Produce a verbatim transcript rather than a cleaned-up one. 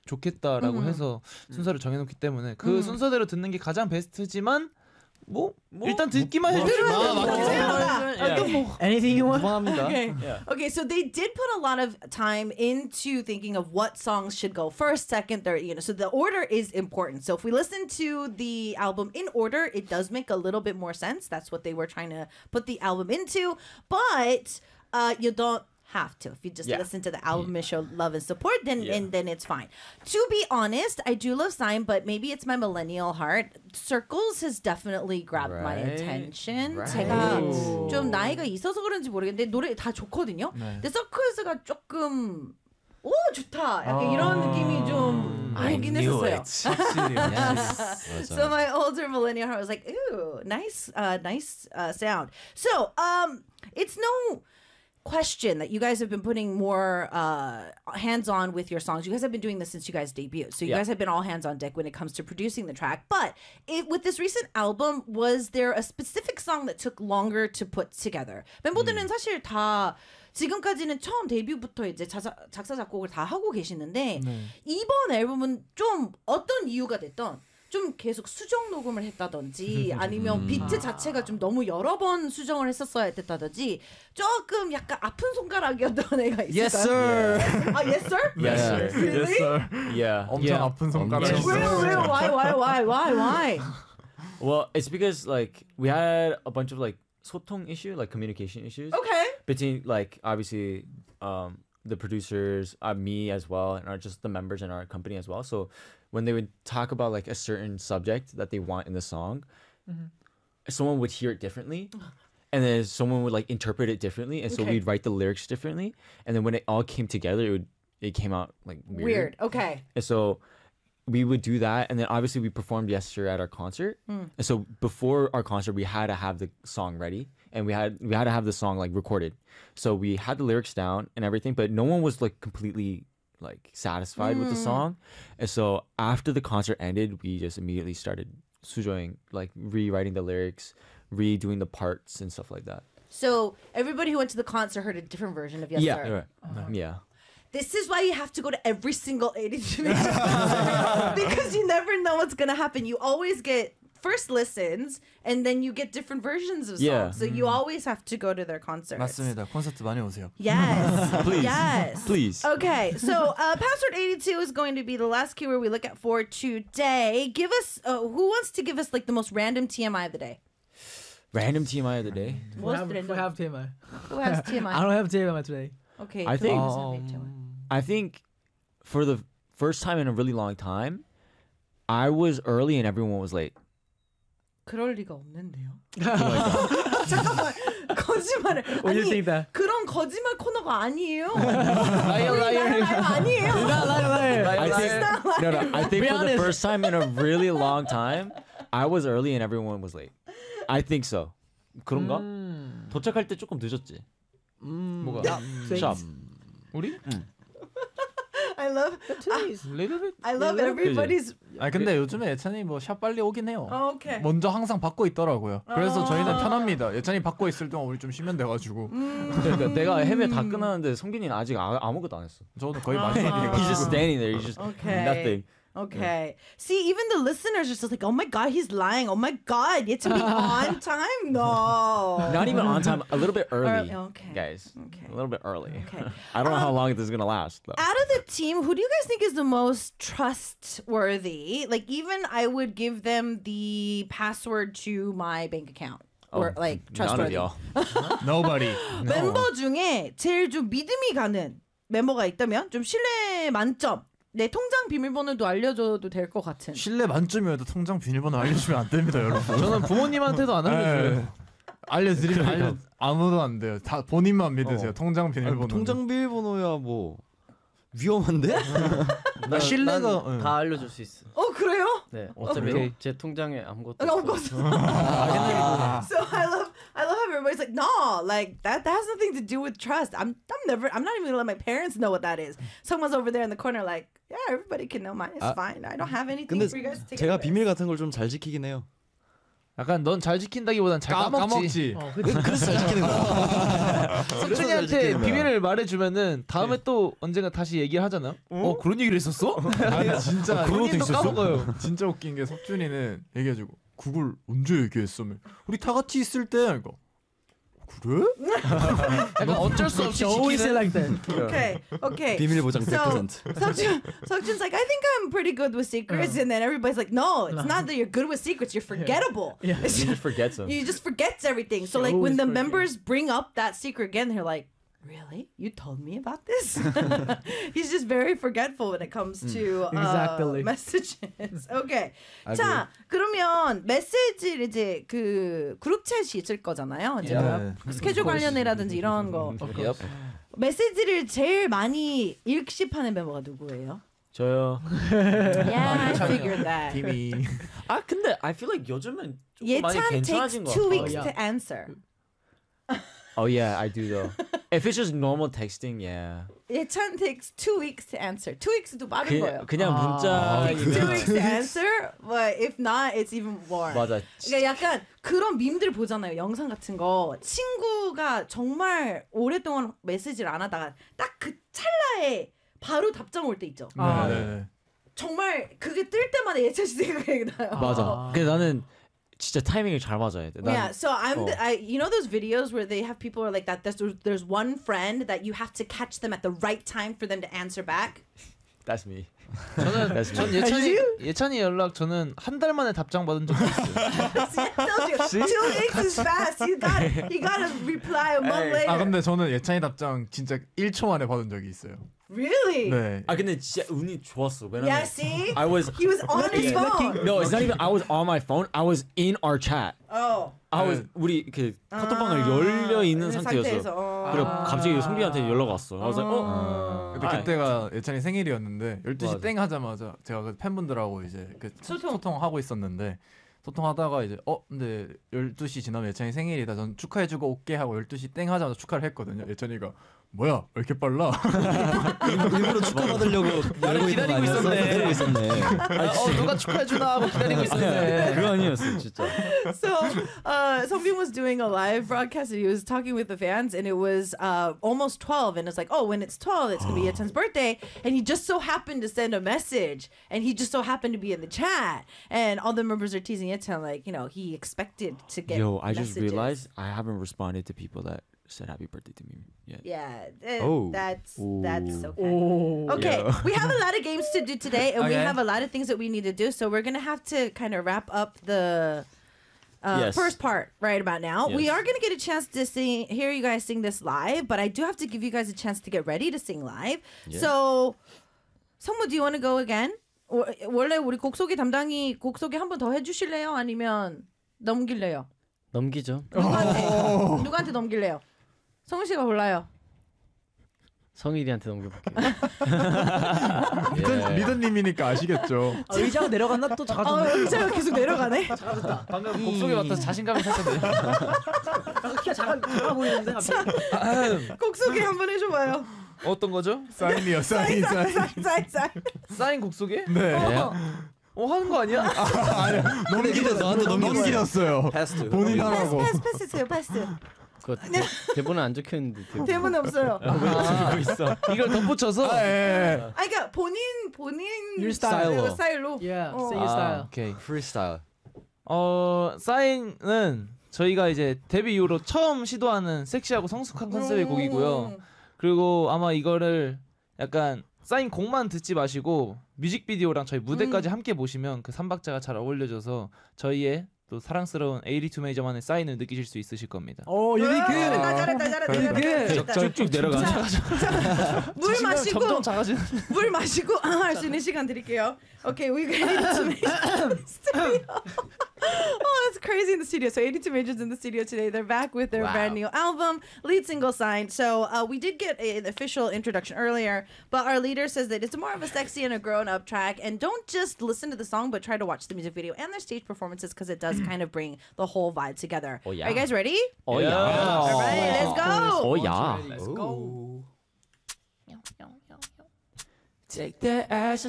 좋겠다라고 음. 해서 순서를 정해놓기 때문에 그 음. 순서대로 듣는 게 가장 베스트지만 뭐, 뭐 일단 듣기만 뭐, 해주면 뭐, 뭐, Okay, 뭐. Anything you want? 무방합니다. Okay. Yeah. Okay, so they did put a lot of time into thinking of what songs should go first, second, third, you know. So the order is important. So if we listen to the album in order, it does make a little bit more sense. That's what they were trying to put the album into. But uh, you don't have to. If you just Yeah. listen to the album and show love and support, then Yeah. and then it's fine. To be honest, I do love Sign, but maybe it's my millennial heart. Circles has definitely grabbed my Right. attention. Right. 제가 좀 나이가 있어서 그런지 모르겠는데 노래 다 좋거든요. 네. 근데 서클스가 조금 오 좋다. 약간 이런 느낌이 좀 오긴 했었어요. 확실히 So my older millennial heart was like, ooh, nice, uh, nice uh, sound. So um, it's no question that you guys have been putting more uh, hands-on with your songs. You guys have been doing this since you guys debuted. So you Yeah. guys have been all hands on deck when it comes to producing the track. But it, with this recent album, was there a specific song that took longer to put together? 멤버들은 사실 다 지금까지는 처음 데뷔부터 이제 자사, 작사 작곡을 다 하고 계시는데 이번 앨범은 좀 어떤 이유가 됐던 좀 계속 수정 녹음을 했다든지 아니면 비트 자체가 좀 너무 여러 번 수정을 했었어야 됐다든지 조금 약간 아픈 손가락이었던 애가 있을까요? Yes, sir. 아, yes, sir? Yes, sir. Really? Yes, sir. Yeah. 엄청 Yeah. 아픈 손가락. Yes, Real, real. Why, why, why, why, why? Well, it's because like we had a bunch of like 소통 issue, like communication issues Okay. between like obviously um the producers, uh, me as well, and our just the members in our company as well. So when they would talk about like a certain subject that they want in the song, someone would hear it differently. And then someone would like interpret it differently, and so Okay. we'd write the lyrics differently. And then when it all came together, it would it came out like weird. Weird. Okay. And so we would do that, and then obviously we performed yesterday at our concert. And so before our concert, we had to have the song ready, and we had we had to have the song like recorded. So we had the lyrics down and everything, but no one was like completely like satisfied with the song. And so after the concert ended, we just immediately started 수정ing, like rewriting the lyrics, redoing the parts and stuff like that. So everybody who went to the concert heard a different version of Yes, yeah, Sir. right. yeah. This is why you have to go to every single eighty-two Majors concert because you never know what's gonna happen. You always get first listens and then you get different versions of songs. Yeah. So you always have to go to their concerts. 맞습니다. 콘서트 많이 오세요. Yes. Please. Yes. Please. Okay, so uh, password eighty-two is going to be the last keyword we look at for today. Give us, uh, who wants to give us like the most random T M I of the day? Random T M I of the day. We Most have, we random. have T M I. Who has T M I? I don't have T M I today. Okay, I who think- doesn't have T M I? I think for the first time in a really long time, I was early and everyone was late. 그럴 리가 없는데요. 잠깐만 거짓말을. What do you 아니 think that? 그런 거짓말 코너가 아니에요. 라이어 우리 나라 라이브 아니에요. I think no, no. I think Be for the honest. first time in a really long time, I was early and everyone was late. I think so. 그런가? 도착할 때 조금 늦었지. 뭐가? 샵. 우리? I love Little bit. I love everybody's. 아 근데 요즘에 예찬이 뭐 샵 빨리 오긴 해요. Oh, okay. 먼저 항상 받고 있더라고요. 그래서 저희는 편합니다. 예찬이 받고 있을 동안 우리 좀 쉬면 돼가지고 그러니까 내가 헤매 다 끝나는데 성균이는 아직 아, 아무것도 안 했어. 저도 거의 He's just 마지막이에요. standing there. He's just Okay. nothing. Okay. See, even the listeners are just like, oh my God, he's lying. Oh my God, it's to be on time. No. Not even on time. A little bit early, Early, okay. guys. Okay. A little bit early. Okay. I don't know how long this is gonna last though. Out of the team, who do you guys think is the most trustworthy? Like, even I would give them the password to my bank account. Or Oh, like None of trustworthy. y'all. Nobody. 멤버 중에 제일 좀 믿음이 가는 멤버가 있다면 좀 신뢰 만점. 내 통장 비밀번호도 알려줘도 될 것 같은. 신뢰 만점이어도 통장 비밀번호 알려주면 안 됩니다, 여러분. 저는 부모님한테도 안 알려줘요. 네. 알려드리면 알려 아무도 안 돼요. 다 본인만 믿으세요. 어. 통장 비밀번호. 통장 비밀번호야 뭐 위험한데? 나 신뢰가 난 응. 다 알려줄 수 있어. 어 그래요? 네, 어차피 어차피 제 통장에 아무것도 어, 없어. so I love I love how everybody's like, no, like that that has nothing to do with trust. I'm I'm never I'm not even gonna let my parents know what that is. Someone's over there in the corner like, yeah, everybody can know mine. It's 아, fine. I don't have anything 근데 for you guys to take 제가 care of 비밀 this. 같은 걸 좀 잘 지키긴 해요. 약간 넌 잘 지킨다기보단 잘 까- 까먹지. 까먹지. 어, 그래서 잘 지키는 거야. 석준이한테 지키는 거야. 비밀을 말해주면은 다음에 또 언젠가 다시 얘기를 하잖아. 어 그런 얘기를 했었어? 아 진짜 본인도 까먹어요. 진짜 웃긴 게 석준이는 얘기해주고 그걸 언제 얘기했어? 우리 다 같이 있을 때 이거 그래? 약간 어쩔 수 없이 always say 지키는. like that. Okay, okay. 비밀 보장 So 백 퍼센트. Seokjun, Seokjun's like, I think I'm pretty good with secrets, and then everybody's like, no, it's not that you're good with secrets. You're forgettable. You just forget some. You just forgets everything. So She like when always the forgets. members bring up that secret again, they're like, really? You told me about this? He's just very forgetful when it comes to uh, Exactly. messages. Okay. 자, 그러면 메시지를 이제 그 그룹 챗이 있을 거잖아요. 이제 Yeah. 뭐 스케줄 관련이라든지 이런 거. Yep. 메시지를 제일 많이 읽씹하는 멤버가 누구예요? 저요. Yeah, I figured that. 팀이 아 근데 I feel like 요즘은 조금 많이 예찬 takes 괜찮아진 것 two 같아. weeks yeah. to answer. Oh yeah, I do though. If it's just normal texting, yeah. 예찬 takes two weeks to answer. Two weeks도 빠른 거예요. 그냥 그냥 아. 문자. Two weeks to answer, but if not, it's even more. 맞아. 그러니까 약간 그런 밈들 보잖아요. 영상 같은 거. 친구가 정말 오랫동안 메시지를 안 하다가 딱 그 찰나에 바로 답장 올 때 있죠. 아, 네. 정말 그게 뜰 때마다 예찬 씨 생각이 나요. 맞아. 근데 나는 진짜 타이밍을 잘 맞아야 돼. 난, Yeah, so I'm, 어. the, I, you know those videos where they have people are like that. There's there's one friend that you have to catch them at the right time for them to answer back. That's me. 저는 That's 전 me. 예찬이 예찬이 연락 저는 한 달 만에 답장 받은 적이 있어요. See, I told you, two weeks is fast. You got you got to reply a month later. 아 근데 저는 예찬이 답장 진짜 일 초 만에 받은 적이 있어요. Really? 네. 아 근데 진짜 운이 좋았어. 왜냐면 Yeah. See, I was he was on his phone. No, it's not even I was on my phone. I was in our chat. Oh. I was 네. 우리 그 카톡방을 열려 있는 상태였어. 어. 그리고 갑자기 송빈한테 연락 왔어. I was like, 어? 근데 아. 그때가 예찬이 생일이었는데 열두 시 맞아. 땡 하자마자 제가 그 팬분들하고 이제 그 소통. 소통하고 있었는데 소통하다가 이제 어 근데 열두 시 지나면 예찬이 생일이다. 전 축하해주고 올게 하고 열두 시 땡 하자마자 축하를 했거든요. 예찬이가 뭐야 왜 이렇게 빨라? 일부러 축하받으려고 열고 있는 거 기다리고 아니었어? 있었네. 기다리고 있었네. 어 누가 축하해주나 하고 기다리고 있었는데. 그거 아니었어 진짜. So, uh, Songbin was doing a live broadcast and he was talking with the fans, and it was uh, almost twelve. And it's like, oh, when it's twelve, it's gonna be Yetan's birthday. And he just so happened to send a message, and he just so happened to be in the chat. And all the members are teasing Yetan, like, you know, he expected to get. Yo, I just messages. realized I haven't responded to people that said happy birthday to me yet. Yeah, eh, Oh. that's that's okay. Oh. Okay, Yeah. we have a lot of games to do today, and we Okay. have a lot of things that we need to do. So we're gonna have to kind of wrap up the uh, Yes. first part right about now. We Yes. are gonna get a chance to sing, hear you guys sing this live, but I do have to give you guys a chance to get ready to sing live. Yeah. So, 성무, do you want to go again? 워- 원래 우리 곡 소개 담당이 곡 소개 한 번 더 해주실래요? 아니면 넘길래요? 넘기죠. 누구한테 누구한테 넘길래요? 성우 씨가 골라요. 성일이한테 넘겨볼게요. 리든, 리든님이니까 아시겠죠. 아, 의자가 내려갔나 또 어, 작아졌네. 의자가 계속 내려가네. 방금 곡 소개 맡아서 자신감이 살짝 내. 키가 작아, 작아 보이는데 갑자기. 곡 소개 한번 해줘봐요. 어떤 거죠? 사인이요 사인 사인. 쌀쌀. 사인 곡 소개? 네. 어 하는 거 아니야? 근데 근데 너한테 넘겼어. 넘기셨어요. 패스트. 본인 패스 하라고. 패스 패스세요 패스. 그거 대, 대본은 안 적혀 있는데 대본. 대본 없어요. 아, 이걸 덧붙여서. 아, 예. 아 그러니까 본인 본인 Your style. 스타일로. Yeah, 어. say your 아, style. 오케이. 프리스타일. 어 사인은 저희가 이제 데뷔 이후로 처음 시도하는 섹시하고 성숙한 컨셉의 곡이고요. 그리고 아마 이거를 약간 사인 곡만 듣지 마시고 뮤직비디오랑 저희 무대까지 음. 함께 보시면 그 삼박자가 잘 어울려져서 저희의 또 사랑스러운 에이티투 메이저만의 사인을 느끼실 수 있으실 겁니다. Oh, you did good. 아, 잘했다 잘했다 Good, 잘했다. good. 쭉쭉 내려가. 물 마시고 점점 작아지는. 물 마시고 할 수 있는 시간 드릴게요. Okay, we got eighty-two majors in the studio. Oh, that's crazy in the studio. So eighty-two majors in the studio today. They're back with their Wow. brand new album, lead single signed. So uh, we did get a- an official introduction earlier, but our leader says that it's more of a sexy and a grown-up track. And don't just listen to the song, but try to watch the music video and their stage performances because it does kind of bring the whole vibe together. Oh, yeah. Are you guys ready? 어 야. All right, let's go. 어 야. Let's go. Take that ass